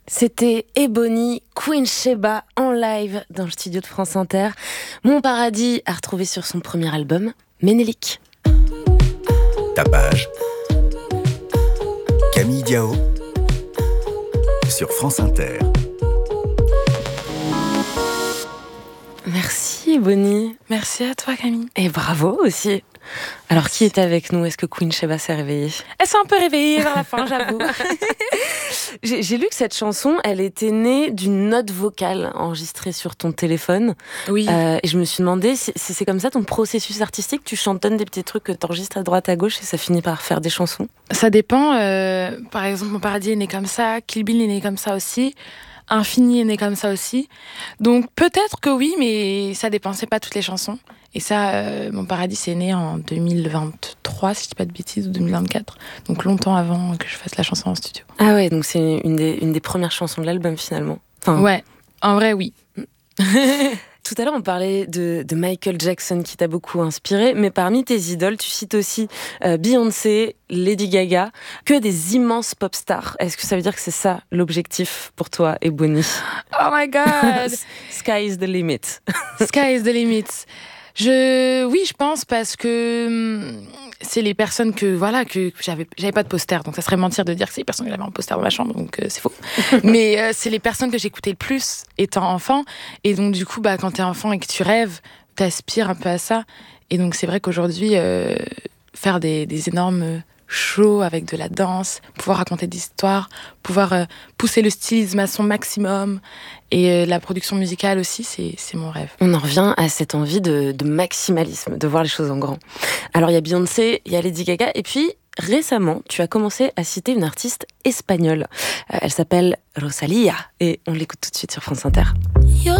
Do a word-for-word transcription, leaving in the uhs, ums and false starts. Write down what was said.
C'était Ebony, Queen Sheba en live dans le studio de France Inter. Mon paradis à retrouver sur son premier album, Ménélique. Tapage. Camille Diao sur France Inter. Merci Ebony. Merci à toi Camille. Et bravo aussi. Alors Merci. Qui était avec nous? Est-ce que Queen Sheba s'est réveillée? Elle s'est un peu réveillée vers la fin, j'avoue. j'ai, j'ai lu que cette chanson, elle était née d'une note vocale enregistrée sur ton téléphone. Oui. Euh, et je me suis demandé si, si c'est comme ça ton processus artistique, tu chantonnes des petits trucs que tu enregistres à droite à gauche et ça finit par faire des chansons? Ça dépend. Euh, par exemple, Mon paradis est né comme ça, Kill Bill est né comme ça aussi. Infini est né comme ça aussi. Donc peut-être que oui, mais ça dépend, c'est pas toutes les chansons. Et ça, euh, Mon paradis, c'est né en deux mille vingt-trois, si je dis pas de bêtises, ou deux mille vingt-quatre. Donc longtemps avant que je fasse la chanson en studio. Ah ouais, donc c'est une des, une des premières chansons de l'album finalement. Enfin... Ouais, en vrai, oui. Tout à l'heure, on parlait de, de Michael Jackson qui t'a beaucoup inspiré, mais parmi tes idoles, tu cites aussi euh, Beyoncé, Lady Gaga, que des immenses pop stars. Est-ce que ça veut dire que c'est ça l'objectif pour toi, Ebony? Oh my God! Sky is the limit. Sky is the limit. Je, oui, je pense parce que c'est les personnes que, voilà, que j'avais, j'avais pas de poster, donc ça serait mentir de dire que c'est les personnes que j'avais en poster dans ma chambre, donc euh, c'est faux. Mais euh, c'est les personnes que j'écoutais le plus étant enfant, et donc du coup, bah, quand t'es enfant et que tu rêves, t'aspires un peu à ça, et donc c'est vrai qu'aujourd'hui, euh, faire des, des énormes shows avec de la danse, pouvoir raconter des histoires, pouvoir euh, pousser le stylisme à son maximum, et euh, la production musicale aussi, c'est, c'est mon rêve. On en revient à cette envie de, de maximalisme, de voir les choses en grand. Alors il y a Beyoncé, il y a Lady Gaga, et puis récemment, tu as commencé à citer une artiste espagnole. Euh, elle s'appelle Rosalía, et on l'écoute tout de suite sur France Inter.